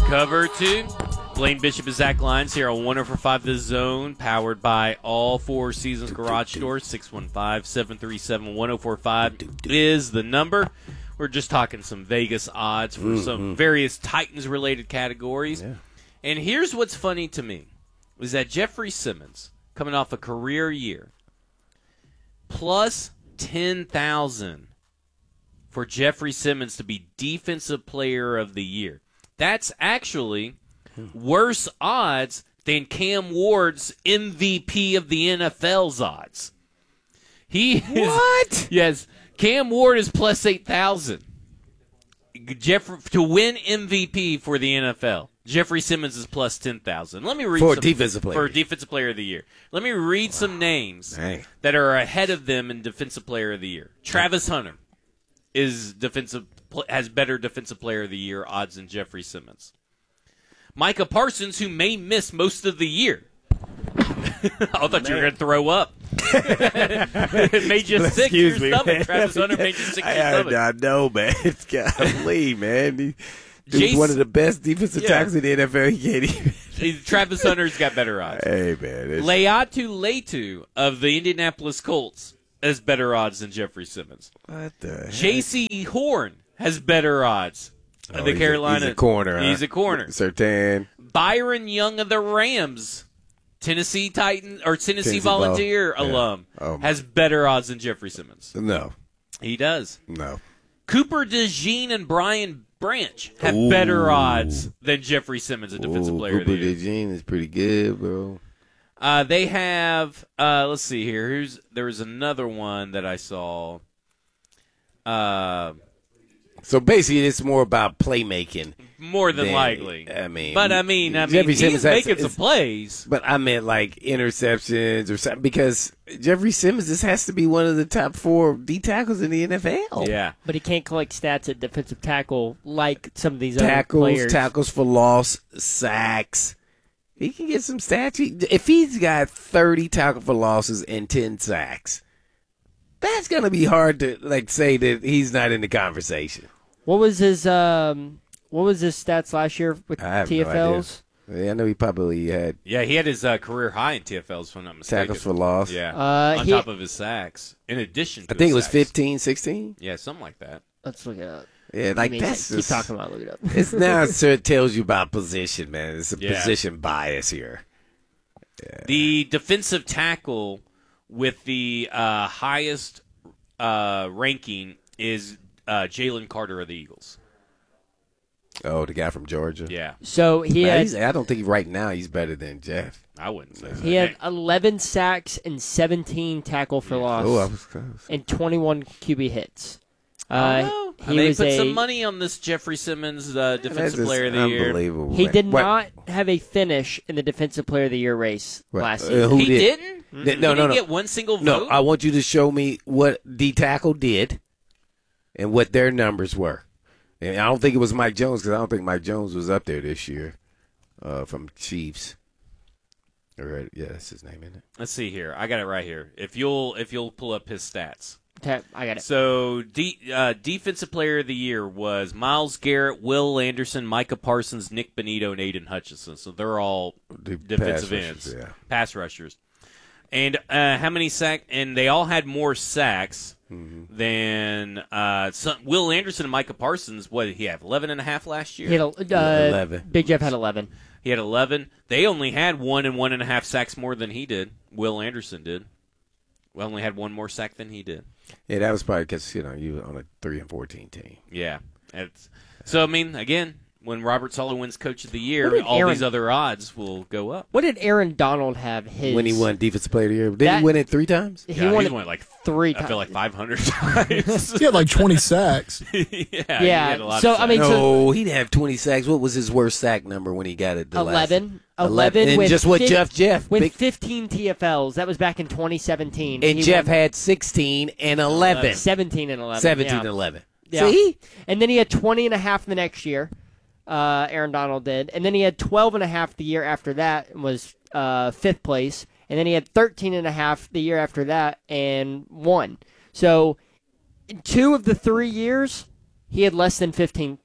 Cover 2. Blaine Bishop and Zach Lyons here on 104.5 The Zone, powered by all Four Seasons Garage Stores. 615-737-1045 is the number. We're just talking some Vegas odds for some various Titans-related categories. Yeah. And here's what's funny to me, is that Jeffrey Simmons, coming off a career year, plus 10,000 for Jeffrey Simmons to be Defensive Player of the Year. That's actually worse odds than Cam Ward's MVP of the NFL's odds. What? Yes, Cam Ward is plus 8,000. To win MVP for the NFL, Jeffrey Simmons is plus 10,000. Let me read for Defensive Player of the Year. Let me read some names that are ahead of them in Defensive Player of the Year. Travis Hunter has better Defensive Player of the Year odds than Jeffrey Simmons. Micah Parsons, who may miss most of the year. I thought you were going to throw up. It made you sick to your stomach. Man. Travis Hunter made you sick to your stomach. I know, man. It's got to leave, man. He's one of the best defensive tackles in the NFL. He can't even. Travis Hunter's got better odds. Hey, man. Leatu Letu of the Indianapolis Colts has better odds than Jeffrey Simmons. What the heck? J.C. Horn has better odds. The Carolina. He's a corner. He's a corner. Sertan. Byron Young of the Rams, Tennessee Volunteer alum, has better odds than Jeffrey Simmons. No. He does. No. Cooper DeJean and Brian Branch have better odds than Jeffrey Simmons, a Defensive Player of the Year. Cooper DeJean is pretty good, bro. They have, let's see here. There was another one that I saw. So basically, it's more about playmaking. More than likely. Jeffrey he's Simmons making some plays. But I meant like interceptions or something, because Jeffrey Simmons, this has to be one of the top 4 D tackles in the NFL. Yeah. But he can't collect stats at defensive tackle like some of these other players. Tackles for loss, sacks. He can get some stats. If he's got 30 tackle for losses and 10 sacks, that's going to be hard to say that he's not in the conversation. What was his stats last year with TFLs? No idea. I know he probably had. Yeah, he had his career high in TFLs, if I'm not mistaken. Tackles for loss. Yeah, on top of his sacks. In addition to I think it was sacks. 15, 16? Yeah, something like that. Let's look it up. Yeah, that's keep talking about it. Look it up. It's now it tells you about position, man. It's a position bias here. Yeah. The defensive tackle with the highest ranking is Jalen Carter of the Eagles. Oh, the guy from Georgia. Yeah. So I don't think right now he's better than Jeff. I wouldn't say so. He had 11 sacks and 17 tackle for loss. Oh, I was close. And 21 QB hits. They put some money on this Jeffrey Simmons Defensive Player of the Year. Unbelievable. He did not have a finish in the Defensive Player of the Year race last season. He didn't? No, he didn't get one single vote? No, I want you to show me what D tackle did and what their numbers were. And I don't think it was Mike Jones, because I don't think Mike Jones was up there this year from Chiefs. Yeah, that's his name, isn't it? Let's see here. I got it right here. If you'll pull up his stats. Okay, I got it. So, Defensive Player of the Year was Myles Garrett, Will Anderson, Micah Parsons, Nick Bonito, and Aiden Hutchinson. So they're all defensive ends, pass rushers. And how many sacks? And they all had more sacks than Will Anderson and Micah Parsons. What did he have? 11.5 last year. He had 11. Big Jeff had 11. He had 11. They only had 1 and 1.5 sacks more than he did. Will Anderson did. We only had 1 more sack than he did. Yeah, that was probably because you were on a 3-14 team. Yeah, so I mean, again, when Robert Saleh wins Coach of the Year, all these other odds will go up. What did Aaron Donald have when he won Defensive Player of the Year? Did he win it 3 times? He won it like 3 times. I feel like 500 times. He had like 20 sacks. He had a lot so of sacks. I mean, he'd have 20 sacks. What was his worst sack number when he got it? 11. 11. And just what Jeff with 15 TFLs. That was back in 2017. And Jeff had 16 and 11. 17 and 11. 17 and 11. Yeah. See? And then he had 20.5 the next year. Aaron Donald did. And then he had 12.5 the year after that and was 5th place. And then he had 13.5 the year after that and won. So in 2 of the 3 years, he had less than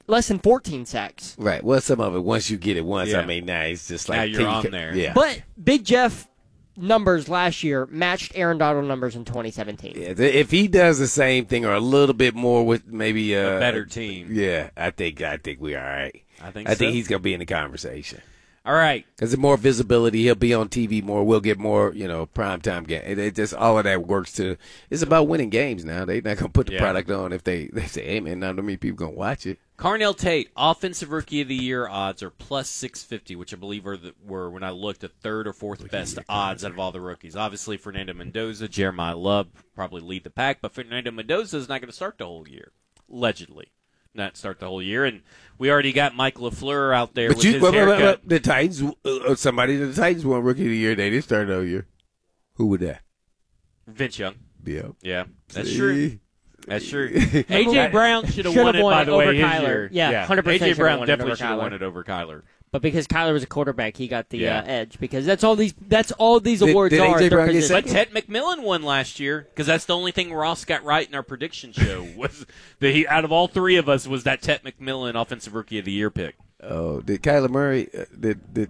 14 sacks. Right. Well, some of it, once you get it once, Yeah. I mean, now it's just like Now you're on there. Yeah. But Big Jeff numbers last year matched Aaron Donald numbers in 2017. Yeah, if he does the same thing or a little bit more with maybe A better team. Yeah, I think we're all right. I think I think so. he's gonna be in the conversation. All right. Because the more visibility, he'll be on TV more. We'll get more, primetime game. It just all of that works to. It's about winning games now. They're not gonna put the Yeah. product on if they say, "Hey man, not many people gonna watch it." Carnell Tate, Offensive Rookie of the Year odds are plus 650, which I believe were when I looked, the third or fourth best odds out of all the rookies. Obviously, Fernando Mendoza, Jeremiah Love probably lead the pack, but Fernando Mendoza is not going to start the whole year, allegedly. Not start the whole year, and we already got Mike LaFleur out there with his haircut. the Titans, the Titans won Rookie of the Year. They didn't start all year. Who would that? Vince Young. Yeah. Yeah, that's See? true. That's true. A.J. Brown should have Should've won it, won by it the way, over his Kyler. year. Yeah, 100% A.J. should've Brown won it definitely over should have Kyler. won it over Kyler. But because Kyler was a quarterback, he got the Yeah. edge. Because that's all these Did awards are. A.J. at their Brown get position. But Ted McMillan won last year because that's the only thing Ross got right in our prediction show was that he out of all three of us was that Ted McMillan Offensive Rookie of the Year pick Oh, did Kyler Murray? Did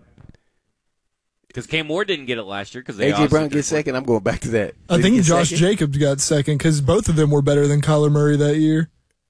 because Cam Moore didn't get it last year because they A.J. also Brown did get second? I'm going back to that. I Did he think get Josh second? Jacobs got second because both of them were better than Kyler Murray that year.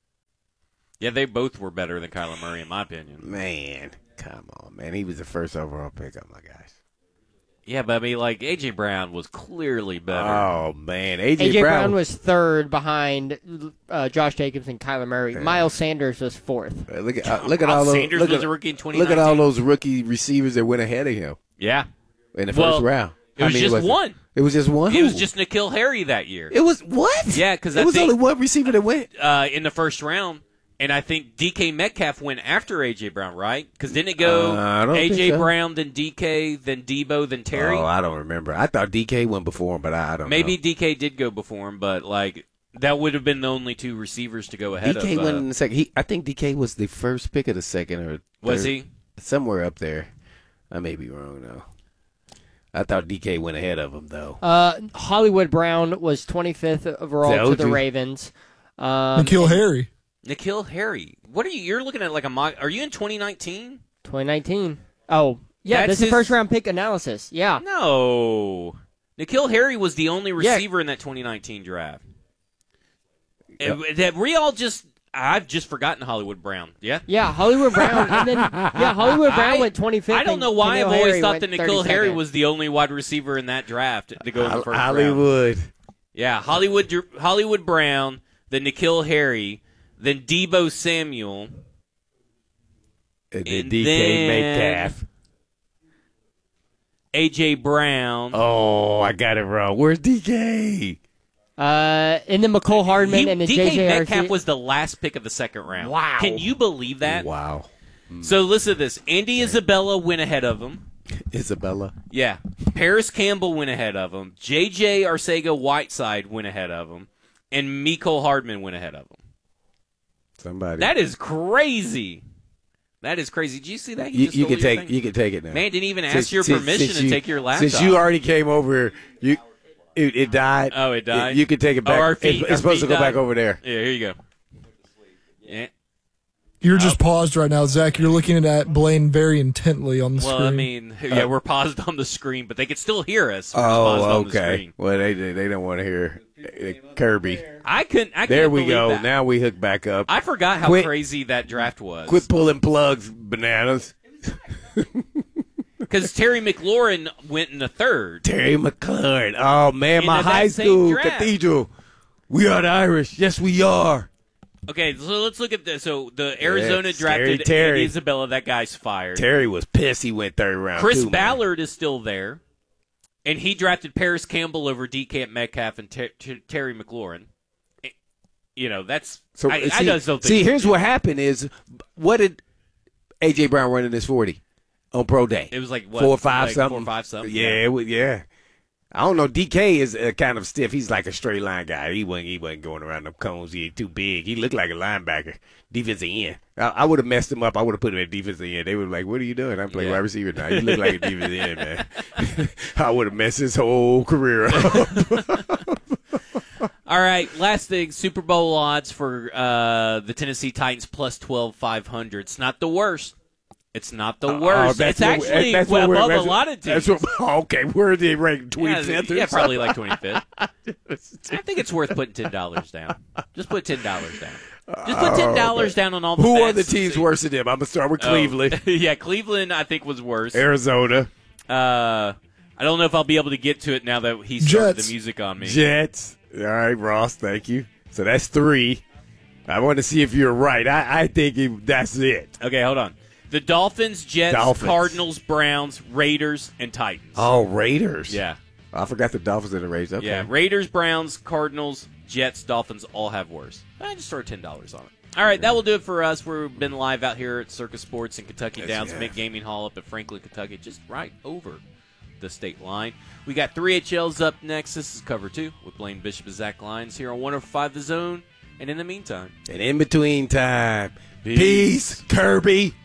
Yeah, they both were better than Kyler Murray in my opinion. Man, come on, man. He was the first overall pick. Oh my gosh. Yeah, but I mean, like A.J. Brown was clearly better. Oh man, A.J. A.J. Brown Brown was third behind Josh Jacobs and Kyler Murray. Miles Sanders was fourth. Look at all Miles those. Sanders Look was at, a rookie in 2019. look at all those rookie receivers that went ahead of him Yeah, in the Well, first round. it was How many just it? one. It was just one. It was Who? just N'Keal Harry that year. It was what? Yeah, 'cause it I was think- only one receiver that went. In the first round. And I think DK Metcalf went after A.J. Brown, right? Because didn't it go I don't A.J. think so. Brown, then DK, then Debo, then Terry? Oh, I don't remember. I thought DK went before him, but I don't Maybe know. DK did go before him, but like that would have been the only two receivers to go ahead DK of. went in the second. I think DK was the first pick of the second or Was third. he? Somewhere up there. I may be wrong though. I thought DK went ahead of him though. Hollywood Brown was 25th overall Is that to the OG? Ravens. N'Keal Harry. N'Keal Harry. What are you? You're looking at like a mock. Are you in 2019? 2019. Oh, yeah, That's this is his- first round pick analysis. Yeah. No. N'Keal Harry was the only receiver in that 2019 draft. That we all just. I've just forgotten Hollywood Brown. Yeah. Yeah, Hollywood Brown, and then Hollywood Brown went 25th. I don't and know why N'Keal I've always Harry thought that went N'Keal Harry 32nd. was the only wide receiver in that draft to go in the first round. Hollywood. Yeah, Hollywood Brown, then N'Keal Harry, then Debo Samuel, And then And DK then- Metcalf. A.J. Brown. Oh, I got it wrong. Where's DK? And then McCole Hardman and then DK JJ Metcalf Arcee. was the last pick of the second round. Wow. Can you believe that? Wow. So listen to this. Andy Isabella went ahead of him. Isabella. Yeah. Paris Campbell went ahead of him. J.J. Arcega-Whiteside went ahead of him. And Mecole Hardman went ahead of him. Somebody. That is crazy. That is crazy. Did you see that? you, just you stole can your take thing? you can take it now. Man didn't even ask your permission to take your laptop. Since you already came over, it died. Oh, it died? You can take it back. Oh, our feet- it's our supposed to feet go back died? over there. Yeah, here you go. Yeah. You're just paused right now, Zach. You're looking at Blaine very intently on the Well, screen. I mean, yeah, we're paused on the screen, but they can still hear us. We're just Oh, paused on the okay. screen. Well, they don't want to hear Kirby. I couldn't. I There can't we believe go. that. Now we hook back up. I forgot how Quit- crazy that draft was. Quit pulling plugs, bananas. Because Terry McLaurin went in the third. Terry McLaurin. Oh man, my Into that high same school draft. cathedral. We are the Irish. Yes, we are. Okay, so let's look at this. So the Arizona Yeah, drafted Terry. Andy Isabella. That guy's fired. Terry was pissed. He went third round. Chris too, man. Ballard is still there, and he drafted Paris Campbell over DK Metcalf and Terry McLaurin. You know, that's So I see, just don't think. see, here's what happened: is what did AJ Brown run in his 40 on pro day? It was like what, 4 or 5 like something. 4 or 5 something. Yeah, yeah. I don't know. DK is kind of stiff. He's like a straight line guy. He wasn't going around them cones. He ain't too big. He looked like a linebacker, defensive end. I would have messed him up. I would have put him at defensive end. They were like, "What are you doing?" I'm playing Yeah. wide receiver now. You look like a defensive end, man. I would have messed his whole career up. All right, last thing, Super Bowl odds for the Tennessee Titans plus 12,500. It's not the worst. It's not the worst. It's actually above a lot of teams. Okay, where are they ranked? 25th? Yeah, probably like 25th. I think it's worth putting $10 down. Just put $10 down. Just put $10 down on all the Who bets are the teams worse than them? I'm going to start with Cleveland. Yeah, Cleveland, I think, was worse. Arizona. I don't know if I'll be able to get to it now that he started the music on me. Jets. All right, Ross, thank you. So that's 3. I want to see if you're right. I think that's it. Okay, hold on. The Dolphins, Jets, Cardinals, Browns, Raiders, and Titans. Oh, Raiders. Yeah. I forgot the Dolphins and the Raiders. Okay. Yeah, Raiders, Browns, Cardinals, Jets, Dolphins all have worse. I just throw $10 on it. All right, that will do it for us. We've been live out here at Circus Sports in Kentucky Downs, Mid Gaming Hall up at Franklin, Kentucky, just right over the state line. We got 3HLs up next. This is Cover 2 with Blaine Bishop and Zach Lyons here on 105 The Zone. And in the meantime. And in between time, peace Kirby.